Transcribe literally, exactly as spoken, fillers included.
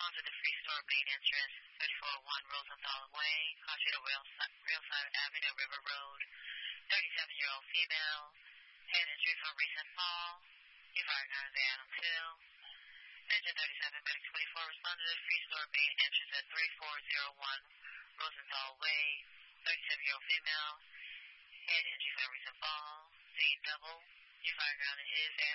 response to the Free Store main entrance, thirty-four oh one Rosenthal Way, Conchita Railside Avenue, River Road, thirty-seven-year-old female, head injury from recent fall, you fired out of the Adams Hill. Engine thirty-seven, Medic twenty-four responded to the Free Store main entrance at thirty-four oh one Rosenthal Way, thirty-seven-year-old female, head injury from recent fall, scene double, you fired out of his